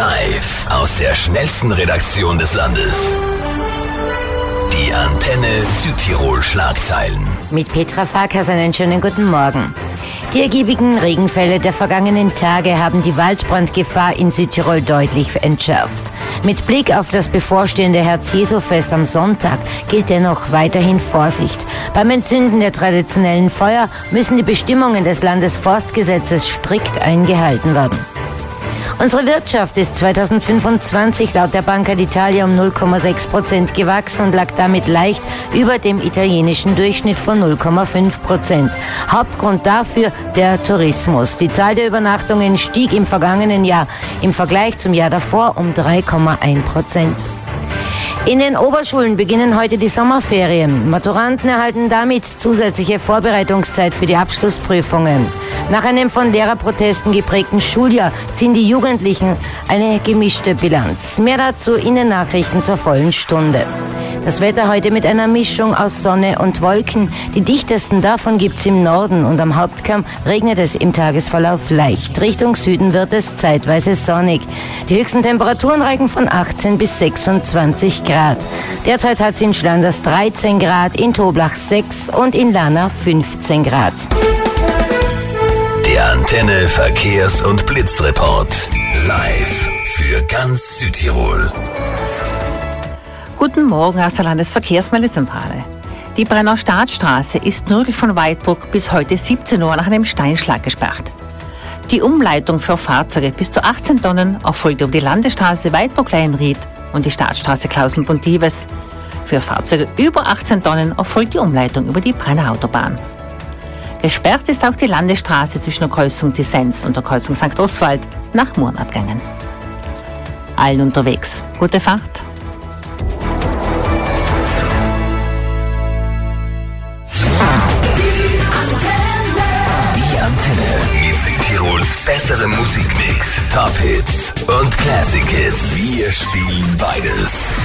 Live aus der schnellsten Redaktion des Landes. Die Antenne Südtirol Schlagzeilen. Mit Petra Farkas einen schönen guten Morgen. Die ergiebigen Regenfälle der vergangenen Tage haben die Waldbrandgefahr in Südtirol deutlich entschärft. Mit Blick auf das bevorstehende Herz-Jesu-Fest am Sonntag gilt dennoch weiterhin Vorsicht. Beim Entzünden der traditionellen Feuer müssen die Bestimmungen des Landesforstgesetzes strikt eingehalten werden. Unsere Wirtschaft ist 2025 laut der Banca d'Italia um 0,6% gewachsen und lag damit leicht über dem italienischen Durchschnitt von 0,5%. Hauptgrund dafür der Tourismus. Die Zahl der Übernachtungen stieg im vergangenen Jahr im Vergleich zum Jahr davor um 3,1%. In den Oberschulen beginnen heute die Sommerferien. Maturanten erhalten damit zusätzliche Vorbereitungszeit für die Abschlussprüfungen. Nach einem von Lehrerprotesten geprägten Schuljahr ziehen die Jugendlichen eine gemischte Bilanz. Mehr dazu in den Nachrichten zur vollen Stunde. Das Wetter heute mit einer Mischung aus Sonne und Wolken. Die dichtesten davon gibt's im Norden und am Hauptkamm regnet es im Tagesverlauf leicht. Richtung Süden wird es zeitweise sonnig. Die höchsten Temperaturen reichen von 18 bis 26 Grad. Derzeit hat es in Schlanders 13 Grad, in Toblach 6 und in Lana 15 Grad. Der Antenne Verkehrs- und Blitzreport. Live für ganz Südtirol. Guten Morgen aus der Landesverkehrsmeldezentrale. Die Brenner Staatsstraße ist nördlich von Weidbruck bis heute 17 Uhr nach einem Steinschlag gesperrt. Die Umleitung für Fahrzeuge bis zu 18 Tonnen erfolgt über die Landesstraße Weidbruck-Leinried und die Staatsstraße Klausenbund-Dives. Für Fahrzeuge über 18 Tonnen erfolgt die Umleitung über die Brenner Autobahn. Gesperrt ist auch die Landesstraße zwischen der Kreuzung Tissenz und der Kreuzung St. Oswald nach Murnabgängen. Allen unterwegs gute Fahrt. Die Antenne mit Südtirols besserem Musikmix, Top-Hits und Classic-Hits. Wir spielen beides.